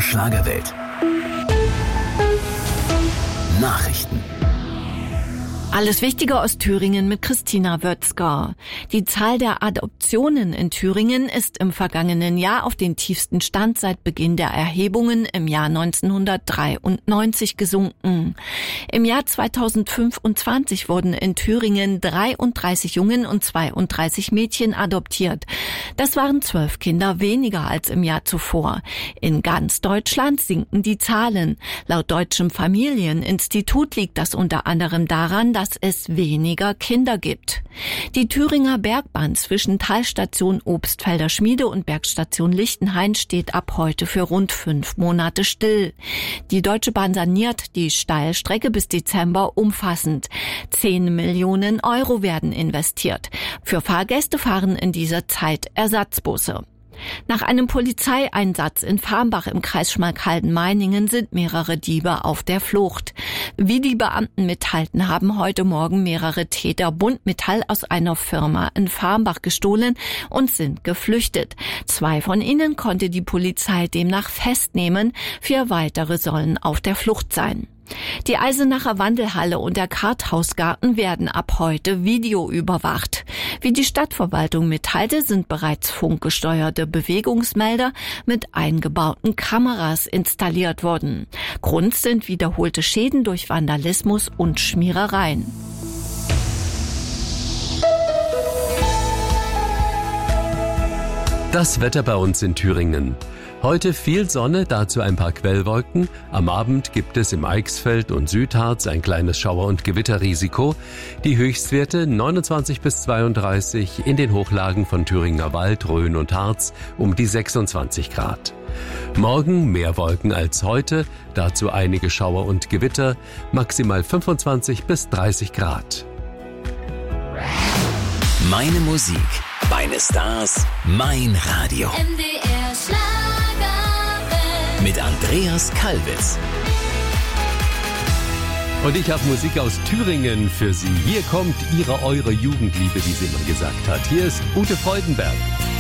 Schlagerwelt. Nachrichten. Alles Wichtige aus Thüringen mit Christina Wötzger. Die Zahl der Adoptionen in Thüringen ist im vergangenen Jahr auf den tiefsten Stand seit Beginn der Erhebungen im Jahr 1993 gesunken. Im Jahr 2025 wurden in Thüringen 33 Jungen und 32 Mädchen adoptiert. Das waren 12 Kinder weniger als im Jahr zuvor. In ganz Deutschland sinken die Zahlen. Laut Deutschem Familieninstitut liegt das unter anderem daran, dass es weniger Kinder gibt. Die Thüringer Bergbahn zwischen Talstation Obstfelder Schmiede und Bergstation Lichtenhain steht ab heute für rund 5 Monate still. Die Deutsche Bahn saniert die Steilstrecke bis Dezember umfassend. 10 Millionen Euro werden investiert. Für Fahrgäste fahren in dieser Zeit Ersatzbusse. Nach einem Polizeieinsatz in Farmbach im Kreis Schmalkalden-Meiningen sind mehrere Diebe auf der Flucht. Wie die Beamten mitteilten, haben heute Morgen mehrere Täter Buntmetall aus einer Firma in Farmbach gestohlen und sind geflüchtet. 2 von ihnen konnte die Polizei demnach festnehmen, 4 weitere sollen auf der Flucht sein. Die Eisenacher Wandelhalle und der Karthausgarten werden ab heute videoüberwacht. Wie die Stadtverwaltung mitteilte, sind bereits funkgesteuerte Bewegungsmelder mit eingebauten Kameras installiert worden. Grund sind wiederholte Schäden durch Vandalismus und Schmierereien. Das Wetter bei uns in Thüringen. Heute viel Sonne, dazu ein paar Quellwolken. Am Abend gibt es im Eichsfeld und Südharz ein kleines Schauer- und Gewitterrisiko. Die Höchstwerte 29 bis 32, in den Hochlagen von Thüringer Wald, Rhön und Harz um die 26 Grad. Morgen mehr Wolken als heute, dazu einige Schauer und Gewitter, maximal 25 bis 30 Grad. Meine Musik, meine Stars, mein Radio. MDR Schlagerwelt. Mit Andreas Kalbitz. Und ich habe Musik aus Thüringen für Sie. Hier kommt eure Jugendliebe, wie sie immer gesagt hat. Hier ist Ute Freudenberg.